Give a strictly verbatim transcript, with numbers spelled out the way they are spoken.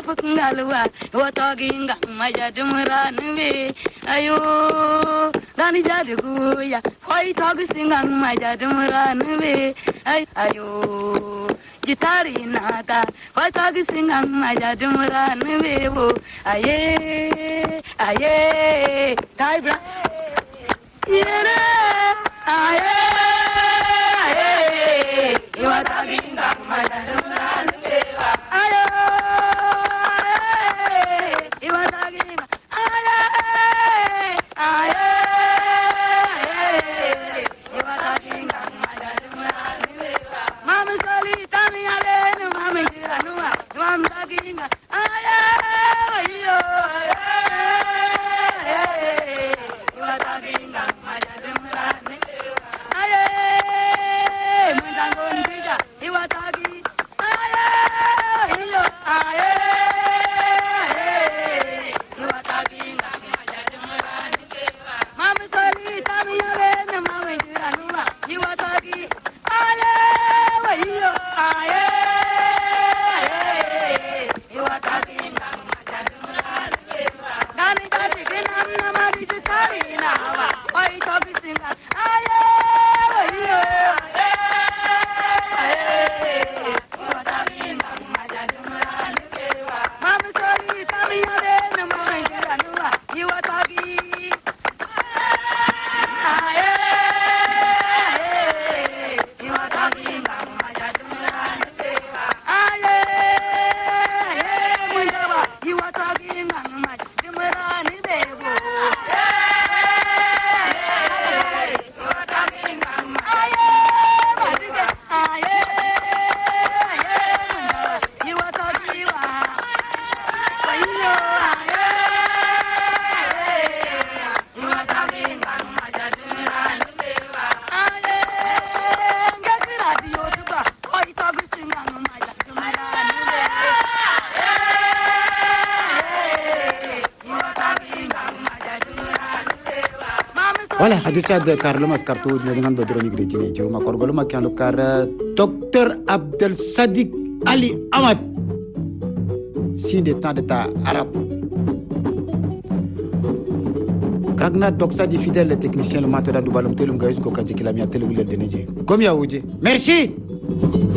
Pungalwa, Wataginga, Maya Dumranwe, Ayo, Dani Jaduguya, Hoi Togusingang, Maya Dumranwe, Ayo, Gitari Nata, Hoi Togusingang, Maya Dumranwe, Aye, Aye, Tibra, Yere, Aye, Aye, Wataginga, Maya Dumranwe, Ayo. Voilà, à Tchad, Carlo Mascarto, Nadingan Bodroni Gretini, Juma Corgoloma Kanokar, Docteur Abdel Sadik Ali Ahmad, si de temps d'état arabe. Kragna Doxa di fidèle technicien le matin de Balom Telum Gaïs Kokadji Kilamia Telum Ledeneji. Comme Yaoudi. Merci!